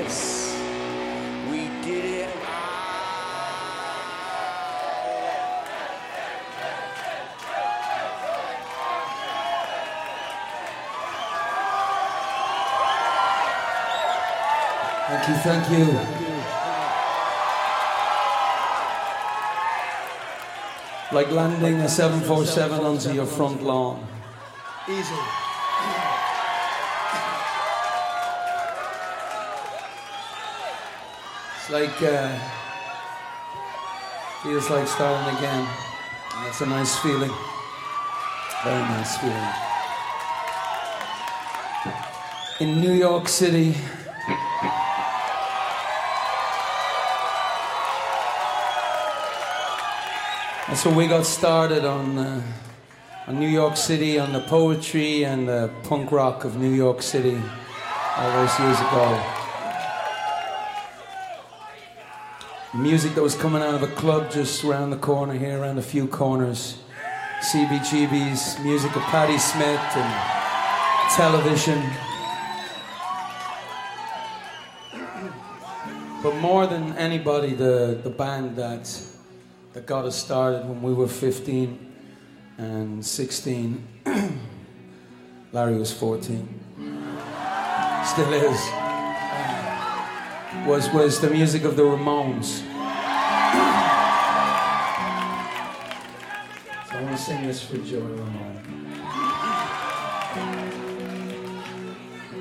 place. We did it. Thank you, thank you. Like landing a 747 onto your front lawn. Easy. It's like, feels like starting again. And that's a nice feeling. Very nice feeling. In New York City, that's where we got started on New York City, on the poetry and the punk rock of New York City all those years ago. Music that was coming out of a club just around the corner here, around a few corners. CBGB's, music of Patti Smith and television. But more than anybody, the band that got us started when we were 15 and 16. Larry was 14. Still is. Was the music of the Ramones. So I want to sing this for Joey Ramone.